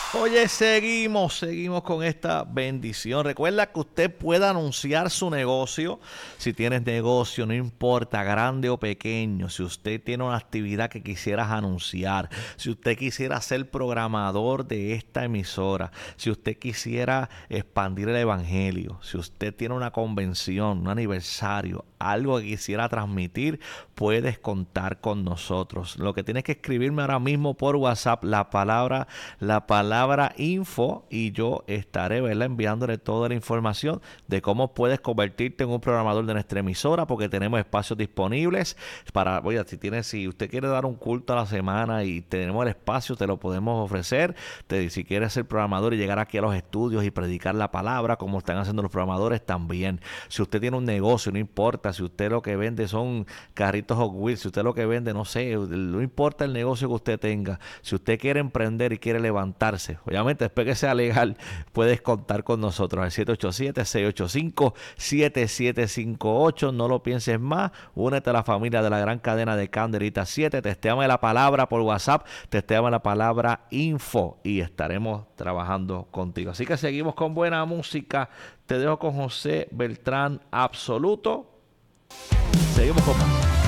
Oye, seguimos con esta bendición. Recuerda que usted puede anunciar su negocio. Si tienes negocio, no importa, grande o pequeño. Si usted tiene una actividad que quisieras anunciar, si usted quisiera ser programador de esta emisora, si usted quisiera expandir el evangelio, si usted tiene una convención, un aniversario, algo que quisiera transmitir, puedes contar con nosotros. Lo que tienes que escribirme ahora mismo por WhatsApp, la palabra info, y yo estaré, ¿verdad?, enviándole toda la información de cómo puedes convertirte en un programador de nuestra emisora, porque tenemos espacios disponibles para, oye, si usted quiere dar un culto a la semana y tenemos el espacio, te lo podemos ofrecer. Si quieres ser programador y llegar aquí a los estudios y predicar la palabra, como están haciendo los programadores también. Si usted tiene un negocio, no importa, si usted lo que vende son carritos Hot Wheels, si usted lo que vende, no sé, no importa el negocio que usted tenga, si usted quiere emprender y quiere levantarse, obviamente después que sea legal, puedes contar con nosotros al 787-685-7758. No lo pienses más, únete a la familia de la gran cadena de Candelita 7, testéame la palabra por WhatsApp, testéame la palabra info y estaremos trabajando contigo. Así que seguimos con buena música. Te dejo con José Beltrán Absoluto. Seguimos con más.